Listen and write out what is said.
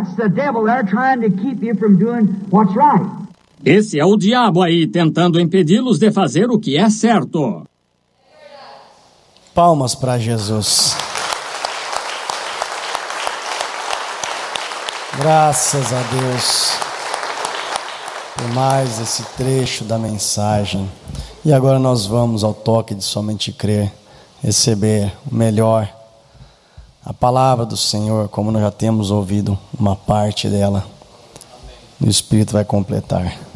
That's the devil there trying to keep you from doing what's right. Esse é o diabo aí tentando impedi-los de fazer o que é certo. Palmas para Jesus. Graças a Deus por mais esse trecho da mensagem. E agora nós vamos ao toque de somente crer, receber o melhor, a palavra do Senhor, como nós já temos ouvido uma parte dela. O Espírito vai completar.